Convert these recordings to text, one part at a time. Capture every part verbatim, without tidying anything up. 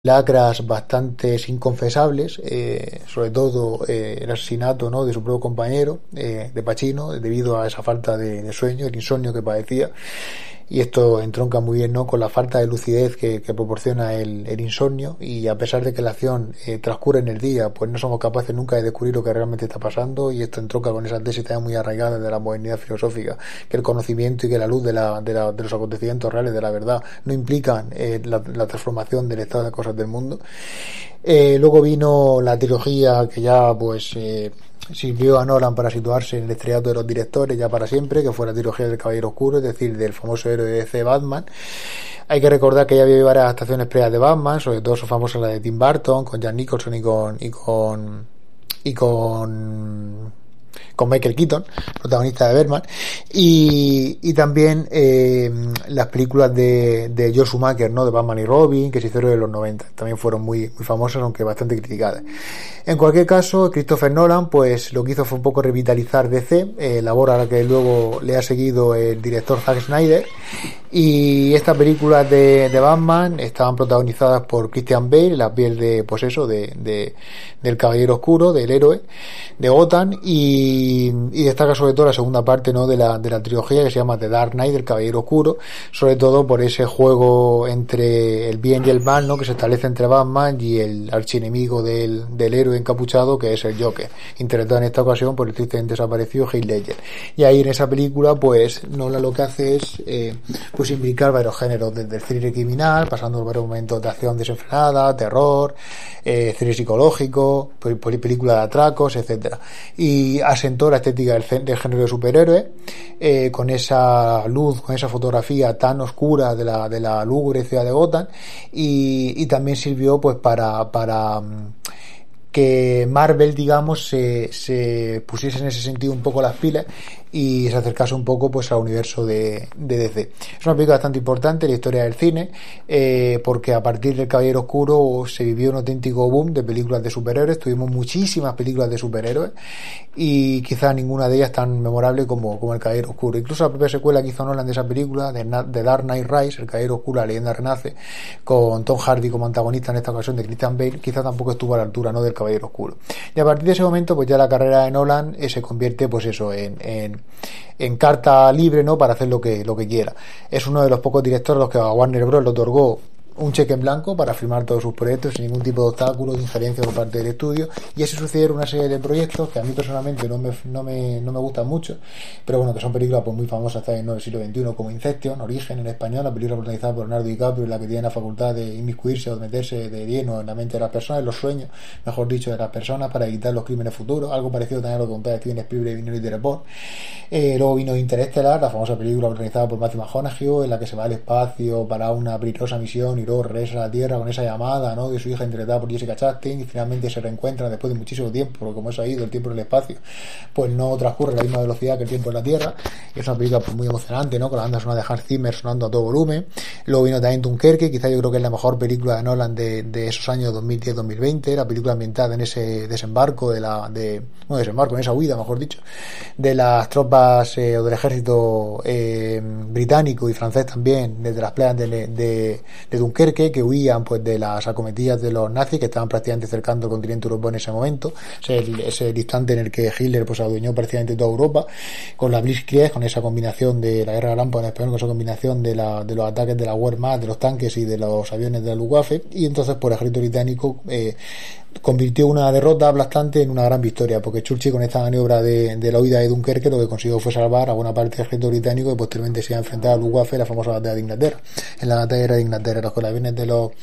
lacras bastante inconfesables, eh, sobre todo eh, el asesinato, ¿no?, de su propio compañero, eh, de Pacino, debido a esa falta de, de sueño, el insomnio que padecía. Y esto entronca muy bien, ¿no?, con la falta de lucidez que, que proporciona el, el insomnio, y a pesar de que la acción eh, transcurre en el día, pues no somos capaces nunca de descubrir lo que realmente está pasando, y esto entronca con esa tesis también muy arraigada de la modernidad filosófica, que el conocimiento y que la luz de, la, de, la, de los acontecimientos reales, de la verdad, no implican eh, la, la transformación del estado de cosas del mundo. Eh, luego vino la trilogía que ya pues eh, sirvió a Nolan para situarse en el estrellato de los directores ya para siempre, que fue la trilogía del Caballero Oscuro, es decir, del famoso héroe de D C, Batman. Hay que recordar que ya había varias adaptaciones previas de Batman, sobre todo su famosa la de Tim Burton, con Jack Nicholson y con y con y con con Michael Keaton, protagonista de Batman, y, y también eh, las películas de, de Joel Schumacher, ¿no?, de Batman y Robin, que se hicieron en los noventa, también fueron muy, muy famosas, aunque bastante criticadas. En cualquier caso, Christopher Nolan pues lo que hizo fue un poco revitalizar D C, eh, labor a la que luego le ha seguido el director Zack Snyder, y estas películas de, de Batman estaban protagonizadas por Christian Bale, la piel de, pues eso, de, de del Caballero Oscuro, del héroe de Gotham, y, y destaca sobre todo la segunda parte, ¿no?, de la, de la trilogía, que se llama The Dark Knight, del Caballero Oscuro, sobre todo por ese juego entre el bien y el mal, ¿no?, que se establece entre Batman y el archienemigo del, del héroe encapuchado, que es el Joker, interpretado en esta ocasión por el tristemente desaparecido Heath Ledger. Y ahí en esa película pues Nolan lo que hace es eh, pues implicar varios géneros, desde el thriller criminal, pasando por varios momentos de acción desenfrenada, terror, eh, thriller psicológico, película de atracos, etcétera, y asentó la estética del, del género de superhéroes, eh, con esa luz, con esa fotografía tan oscura de la, de la lúgubre ciudad de Gotham, y, y también sirvió pues para para que Marvel, digamos, se, se pusiese en ese sentido un poco las pilas y se acercase un poco pues al universo de, de D C. Es una película bastante importante en la historia del cine, eh, porque a partir del Caballero Oscuro se vivió un auténtico boom de películas de superhéroes. Tuvimos muchísimas películas de superhéroes y quizás ninguna de ellas tan memorable como, como el Caballero Oscuro. Incluso la propia secuela que hizo Nolan de esa película, de, de Dark Knight Rise, el Caballero Oscuro, la leyenda renace, con Tom Hardy como antagonista en esta ocasión de Christian Bale, quizás tampoco estuvo a la altura, ¿no?, del Caballero Oscuro. Y a partir de ese momento pues ya la carrera de Nolan eh, se convierte pues eso en, en en carta libre, ¿no?, para hacer lo que lo que quiera. Es uno de los pocos directores a los que a Warner Bros. Le otorgó un cheque en blanco para firmar todos sus proyectos sin ningún tipo de obstáculo, de injerencia por parte del estudio, y así sucedieron una serie de proyectos que a mí personalmente no me, no me, no me gustan mucho, pero bueno, que son películas pues muy famosas también en el siglo veintiuno, como Inception, Origen en español, la película protagonizada por Leonardo DiCaprio, en la que tiene la facultad de inmiscuirse o de meterse de lleno en la mente de las personas, en los sueños, mejor dicho, de las personas, para evitar los crímenes futuros. Algo parecido también a lo que contaba Steven Spielberg y Minority Report. Eh, luego vino Interestelar, la famosa película protagonizada por Matthew McConaughey, en la que se va al espacio para una peligrosa misión y luego regresa a la Tierra con esa llamada, ¿no?, de su hija interpretada por Jessica Chastain, y finalmente se reencuentran después de muchísimo tiempo, porque como eso ha ido el tiempo en el espacio pues no transcurre a la misma velocidad que el tiempo en la Tierra, y es una película pues muy emocionante, ¿no?, con la banda sonora de Hans Zimmer sonando a todo volumen. Luego vino también Dunkerque, quizá yo creo que es la mejor película de Nolan de, de esos años dos mil diez dos mil veinte, la película ambientada en ese desembarco de la de bueno, desembarco, en esa huida, mejor dicho, de las tropas eh, o del ejército eh, británico y francés también, desde las playas de, de, de Dunkerque, que huían pues de las acometidas de los nazis que estaban prácticamente cercando el continente europeo en ese momento. Ese es el, ese el instante en el que Hitler pues adueñó prácticamente toda Europa con la Blitzkrieg, con esa combinación de la guerra relámpago en español, con esa combinación de, la, de los ataques de la Wehrmacht, de los tanques y de los aviones de la Luftwaffe, y entonces por el ejército británico eh, convirtió una derrota aplastante en una gran victoria, porque Churchill con esta maniobra de, de la huida de Dunkerque lo que consiguió fue salvar a buena parte del ejército británico, y posteriormente se iba a enfrentar a la Luftwaffe en la famosa batalla de Inglaterra. En la batalla de Inglaterra, los aviones de los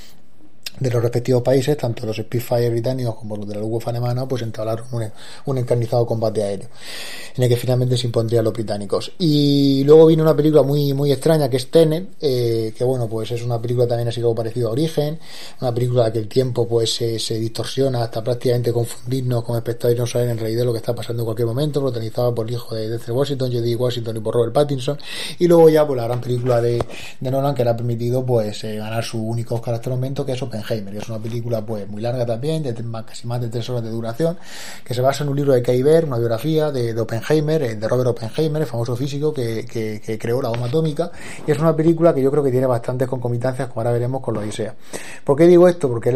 de los respectivos países, tanto los Spitfire británicos como los de la Luftwaffe alemana, pues entablaron un, un encarnizado combate aéreo en el que finalmente se impondrían los británicos. Y luego vino una película muy muy extraña que es Tenet, eh, que bueno, pues es una película también así como parecido a Origen, una película en la que el tiempo pues se, se distorsiona hasta prácticamente confundirnos como espectadores y no saber en realidad lo que está pasando en cualquier momento, protagonizada por el hijo de Denzel Washington, Jodie Washington, y por Robert Pattinson. Y luego ya pues la gran película de, de Nolan, que le ha permitido pues eh, ganar su único Oscar hasta el momento, que es Oppenheimer. Oppenheimer, que es una película pues muy larga también, de casi más de tres horas de duración, que se basa en un libro de Kay Baer, una biografía de, de Oppenheimer, de Robert Oppenheimer, el famoso físico que, que, que creó la bomba atómica, y es una película que yo creo que tiene bastantes concomitancias, como ahora veremos, con la Odisea. ¿Por qué digo esto? Porque